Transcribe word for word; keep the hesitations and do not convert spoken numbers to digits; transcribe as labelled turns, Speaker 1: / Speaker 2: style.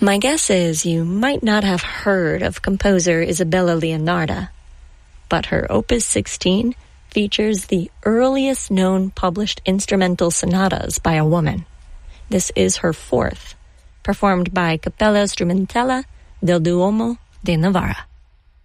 Speaker 1: My guess is you might not have heard of composer Isabella Leonarda, but her Opus sixteen features the earliest known published instrumental sonatas by a woman. This is her fourth, performed by Capella Strumentella del Duomo de Novara.